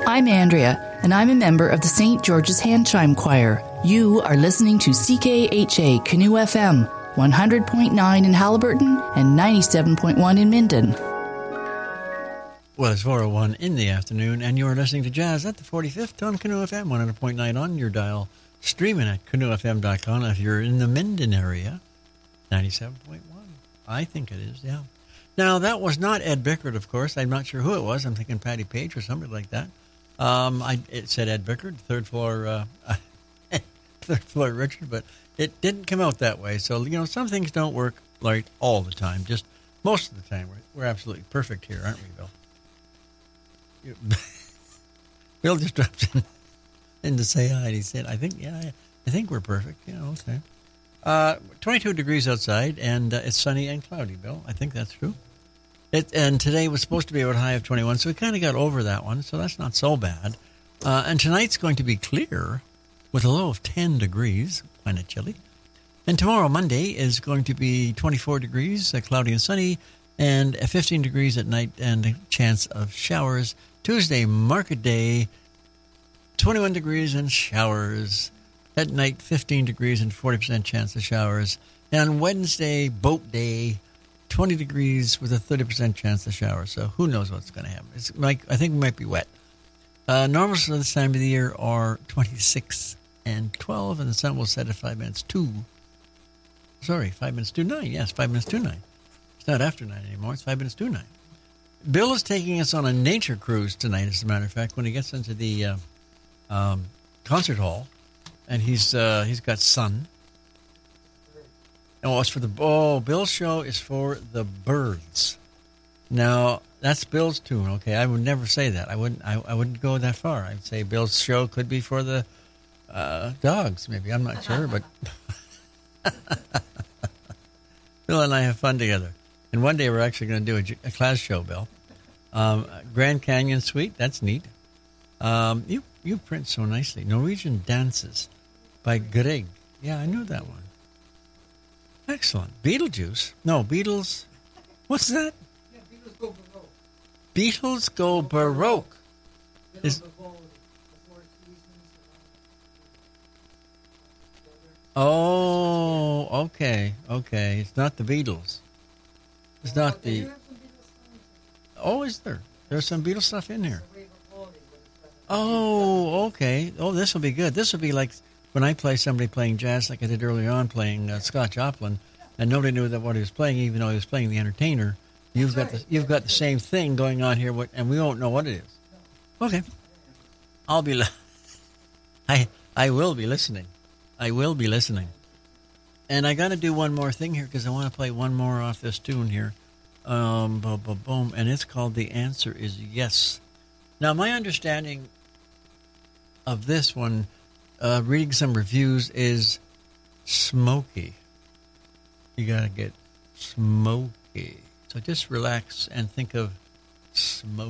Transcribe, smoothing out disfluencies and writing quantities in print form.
I'm Andrea, and I'm a member of the St. George's Hand Chime Choir. You are listening to CKHA Canoe FM, 100.9 in Haliburton and 97.1 in Minden. Well, it's 4:01 in the afternoon, and you are listening to Jazz at the 45th on Canoe FM, 100.9 on your dial, streaming at canoefm.com. If you're in the Minden area, 97.1. I think it is, yeah. Now, that was not Ed Bickert, of course. I'm not sure who it was. I'm thinking Patty Page or somebody like that. It said Ed Bickert, third floor Richard, but it didn't come out that way. So, some things don't work like all the time. Just most of the time, we're absolutely perfect here, aren't we, Bill? Bill just dropped in to say hi, and he said, I think we're perfect. Yeah, okay. 22 degrees outside, and it's sunny and cloudy, Bill. I think that's true. And today was supposed to be a high of 21, so we kind of got over that one, so that's not so bad. And tonight's going to be clear with a low of 10 degrees, kind of chilly. And tomorrow, Monday, is going to be 24 degrees, cloudy and sunny, and 15 degrees at night and a chance of showers. Tuesday, market day, 21 degrees and showers. At night, 15 degrees and 40% chance of showers. And on Wednesday, boat day, 20 degrees with a 30% chance of showers. So who knows what's going to happen. I think it might be wet. Normals for this time of the year are 26 and 12, and the sun will set at 5 minutes to 9. Yes, 5 minutes to 9. It's not after 9 anymore. It's 5 minutes to 9. Bill is taking us on a nature cruise tonight, as a matter of fact, when he gets into the concert hall, and he's got sun. Oh, it's for Bill's show is for the birds. Now, that's Bill's tune, okay? I would never say that. I wouldn't go that far. I'd say Bill's show could be for the dogs, maybe. I'm not sure, but Bill and I have fun together. And one day we're actually going to do a class show, Bill. Grand Canyon Suite, that's neat. You print so nicely. Norwegian Dances by Grieg. Yeah, I knew that one. Excellent. Beetlejuice? No, Beatles. What's that? Yeah, Beatles Go Baroque. Beatles Go Baroque. Oh, okay. It's not the Beatles. It's not the... Oh, is there? There's some Beatles stuff in here. Oh, okay. Oh, this will be good. This will be like when I play somebody playing jazz like I did earlier on, playing Scott Joplin, and nobody knew that what he was playing, even though he was playing the entertainer. You've got the same thing going on here, and we won't know what it is. Okay. I will be listening. I will be listening. And I got to do one more thing here because I want to play one more off this tune here. Boom, and it's called The Answer Is Yes. Now, my understanding of this one, reading some reviews, is smoky. You got to get smoky. So just relax and think of smoke.